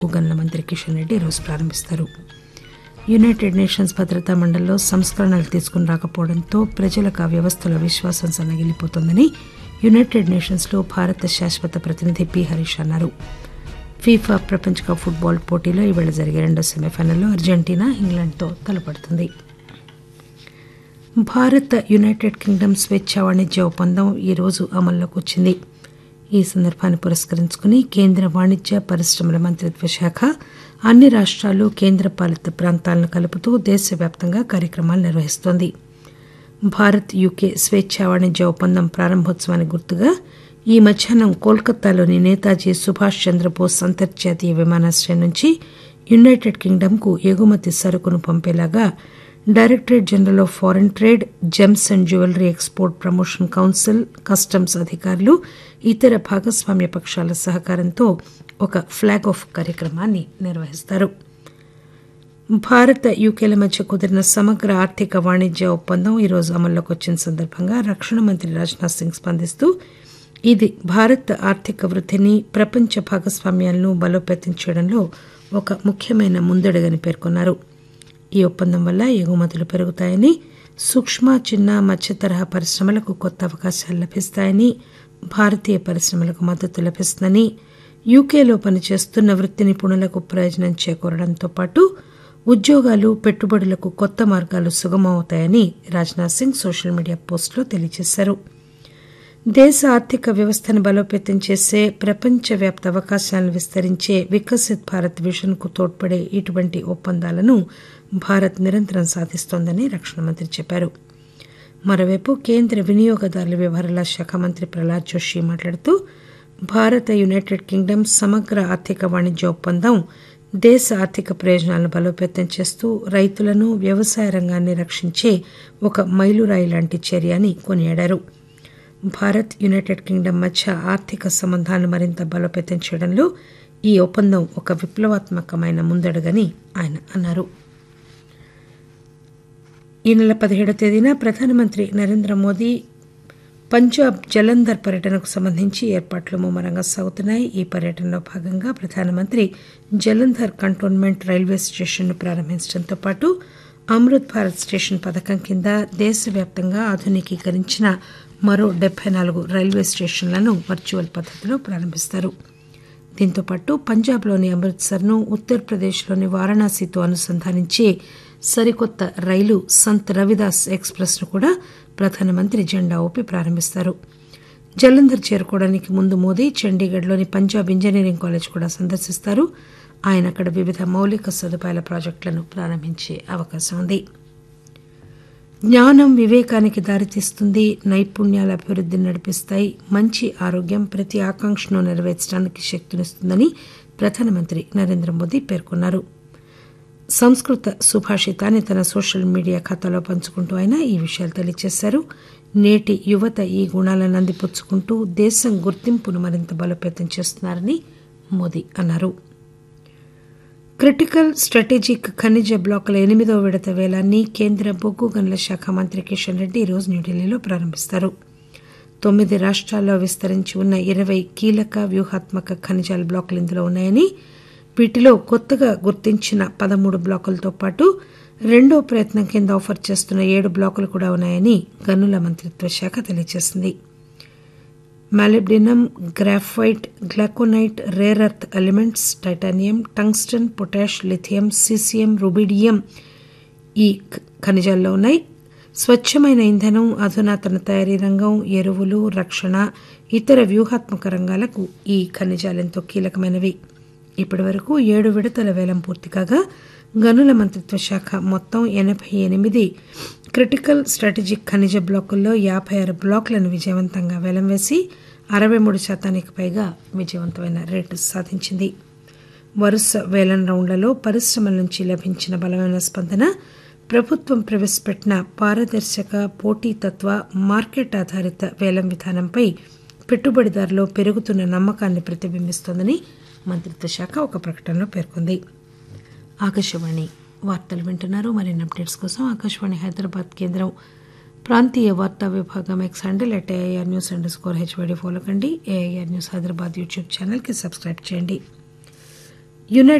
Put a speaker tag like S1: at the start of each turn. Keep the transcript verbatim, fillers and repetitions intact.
S1: గనుల మంత్రి కిషన్ రెడ్డి ఈరోజు ప్రారంభిస్తారు. యునైటెడ్ నేషన్స్ భద్రతా మండలిలో సంస్కరణలు తీసుకుని రాకపోవడంతో ప్రజలకు ఆ వ్యవస్థలో విశ్వాసం సన్నగిల్లిపోతోందని యునైటెడ్ నేషన్స్లో భారత శాశ్వత ప్రతినిధి పి హరీష్ అన్నారు. ఫీఫా ప్రపంచ కప్ ఫుట్బాల్ పోటీలో ఈవేళ జరిగే రెండో సెమీఫైనల్లో అర్జెంటీనా ఇంగ్లాండ్తో తలపడుతుంది. భారత్ యునైటెడ్ కింగ్డమ్ స్వేచ్ఛా వాణిజ్య ఒప్పందం ఈరోజు అమల్లోకి వచ్చింది. ఈ సందర్భాన్ని పురస్కరించుకుని కేంద్ర వాణిజ్య పరిశ్రమల మంత్రిత్వ శాఖ అన్ని రాష్ట్రాలు కేంద్రపాలిత ప్రాంతాలను కలుపుతూ దేశవ్యాప్తంగా కార్యక్రమాలు నిర్వహిస్తోంది. భారత్ యూకే స్వేచ్ఛా వాణిజ్య ఒప్పందం ప్రారంభోత్సవానికి గుర్తుగా ఈ మధ్యాహ్నం కోల్కతాలోని నేతాజీ సుభాష్ చంద్రబోస్ అంతర్జాతీయ విమానాశ్రయం నుంచి యునైటెడ్ కింగ్డమ్కు ఎగుమతి సరుకును పంపేలాగా directorate general of foreign trade, Gems and jewellery export promotion council, customs అధికారులు, ఇతర భాగస్వామ్య పక్షాల సహకారంతో ఒక ఫ్లాగ్ ఆఫ్ కార్యక్రమాన్ని నిర్వహిస్తారు. భారత యూకేల మధ్య కుదిరిన సమగ్ర ఆర్థిక వాణిజ్య ఒప్పందం ఈరోజు అమల్లోకి వచ్చిన సందర్భంగా రక్షణ మంత్రి రాజ్నాథ్ సింగ్ స్పందిస్తూ ఇది భారత్ ఆర్థిక వృద్ధిని, ప్రపంచ భాగస్వామ్యాలను బలోపేతం చేయడంలో ఒక ముఖ్యమైన ముందడుగని పేర్కొన్నారు. ఈ ఒప్పందం వల్ల ఎగుమతులు పెరుగుతాయని, సూక్ష్మ, చిన్న, మధ్య తరహా పరిశ్రమలకు కొత్త అవకాశాలు లభిస్తాయని, భారతీయ పరిశ్రమలకు మద్దతు లభిస్తుందని, యూకేలో పనిచేస్తున్న వృత్తి నిపుణులకు ప్రయోజనం చేకూరడంతో పాటు ఉద్యోగాలు, పెట్టుబడులకు కొత్త మార్గాలు సుగమమవుతాయని రాజ్నాథ్ సింగ్ సోషల్ మీడియా పోస్టులో తెలియజేశారు. దేశ ఆర్థిక వ్యవస్థను బలోపేతం చేసే, ప్రపంచవ్యాప్త అవకాశాలను విస్తరించే వికసిత్ భారత్ విజన్కు తోడ్పడే ఇటువంటి ఒప్పందాలను భారత్ నిరంతరం సాధిస్తోందని రక్షణ మంత్రి చెప్పారు. మరోవైపు కేంద్ర వినియోగదారుల వ్యవహారాల శాఖ మంత్రి ప్రహ్లాద్ జోషి మాట్లాడుతూ భారత యునైటెడ్ కింగ్డమ్ సమగ్ర ఆర్థిక వాణిజ్య ఒప్పందం దేశ ఆర్థిక ప్రయోజనాలను బలోపేతం చేస్తూ రైతులను, వ్యవసాయ రంగాన్ని రక్షించే ఒక మైలురాయి లాంటి చర్య అని కొనియాడారు. భారత్ యునైటెడ్ కింగ్డమ్ మధ్య ఆర్థిక సంబంధాలను మరింత బలోపేతం చేయడంలో ఈ ఒప్పందం ఒక విప్లవాత్మకమైన ముందడుగని ఆయన అన్నారు. ఈ నెల పదిహేడవ తేదీన ప్రధానమంత్రి నరేంద్ర మోదీ పంజాబ్ జలంధర్ పర్యటనకు సంబంధించి ఏర్పాట్లు ముమ్మరంగా సాగుతున్నాయి. ఈ పర్యటనలో భాగంగా ప్రధానమంత్రి జలంధర్ కంటోన్మెంట్ రైల్వే స్టేషన్ను ప్రారంభించడంతో పాటు అమృత్ భారత్ స్టేషన్ పథకం కింద దేశవ్యాప్తంగా ఆధునికీకరించిన మరో డెబ్బై నాలుగు రైల్వే స్టేషన్లను వర్చువల్ పద్దతిలో ప్రారంభిస్తారు. దీంతో పాటు పంజాబ్లోని అమృత్సర్ను ఉత్తరప్రదేశ్లోని వారణాసితో అనుసంధానించే సరికొత్త రైలు సంత్ రవిదాస్ ఎక్స్ప్రెస్ ను కూడా ప్రధానమంత్రి జెండా ఊపి ప్రారంభిస్తారు. జలంధర్ చేరుకోవడానికి ముందు మోదీ చండీగఢ్లోని పంజాబ్ ఇంజనీరింగ్ కాలేజ్ కూడా సందర్శిస్తారు. ఆయన అక్కడ వివిధ మౌలిక సదుపాయాల ప్రాజెక్టులను ప్రారంభించే అవకాశం ఉంది. జ్ఞానం వివేకానికి దారితీస్తుంది, నైపుణ్యాల అభివృద్ధిని నడిపిస్తాయి, మంచి ఆరోగ్యం ప్రతి ఆకాంక్షను నెరవేర్చడానికి శక్తినిస్తుందని ప్రధానమంత్రి నరేంద్ర మోదీ పేర్కొన్నారు. సంస్కృత సుభాషితాన్ని తన సోషల్ మీడియా ఖాతాలో పంచుకుంటూ ఆయన ఈ విషయాలు తెలియజేశారు. నేటి యువత ఈ గుణాలను అందిపుచ్చుకుంటూ దేశం గుర్తింపును మరింత బలోపేతం చేస్తున్నారని మోదీ అన్నారు. క్రిటికల్ స్ట్రాటజిక్ ఖనిజ బ్లాకుల ఎనిమిదవ విడత వేలాన్ని కేంద్ర బొగ్గు గనుల శాఖ మంత్రి కిషన్ రెడ్డి ఈరోజు న్యూఢిల్లీలో ప్రారంభిస్తారు. తొమ్మిది రాష్ట్రాల్లో విస్తరించి ఉన్న ఇరవై కీలక వ్యూహాత్మక ఖనిజాల బ్లాకులు ఇందులో ఉన్నాయని, వీటిలో కొత్తగా గుర్తించిన పదమూడు బ్లాకులతో పాటు రెండో ప్రయత్నం కింద ఆఫర్ చేస్తున్న ఏడు బ్లాకులు కూడా ఉన్నాయని గనుల మంత్రిత్వ శాఖ తెలియజేసింది. Molybdenum, graphite, glauconite, rare earth elements, titanium, tungsten, potash, lithium, caesium, rubidium ఈ ఖనిజాల్లో ఉన్నాయి. స్వచ్ఛమైన ఇంధనం, అధునాతన తయారీ రంగం, ఎరువులు, రక్షణ, ఇతర వ్యూహాత్మక రంగాలకు ఈ ఖనిజాలెంతో కీలకమైనవి. ఇప్పటి వరకు ఏడు విడతల వేలం పూర్తి కాగా గనుల మంత్రిత్వ శాఖ మొత్తం ఎనభై ఎనిమిది క్రిటికల్ స్ట్రాటజిక్ ఖనిజ బ్లాకుల్లో యాభై ఆరు బ్లాకులను విజయవంతంగా వేలం వేసి అరవై మూడు శాతానికి పైగా విజయవంతమైన రేటు సాధించింది. వరుస వేలం రౌండ్లలో పరిశ్రమల నుంచి లభించిన బలమైన స్పందన ప్రభుత్వం ప్రవేశపెట్టిన పారదర్శక, పోటీతత్వ, మార్కెట్ ఆధారిత వేలం విధానంపై పెట్టుబడిదారులో పెరుగుతున్న నమ్మకాన్ని ప్రతిబింబిస్తోందని మంత్రిత్వ శాఖ ఒక ప్రకటనలో పేర్కొంది. ఆకాశవాణి వార్తలు వింటున్నారు. మరిన్ని అప్డేట్స్ కోసం ఆకాశవాణి హైదరాబాద్ కేంద్రం ప్రాంతీయ వార్తా విభాగం X handle at AIR news under score HYD follow కండి. ఏఐఆర్ న్యూస్ హైదరాబాద్ యూట్యూబ్ ఛానల్కి సబ్స్క్రైబ్ చేయండి. యునైటెడ్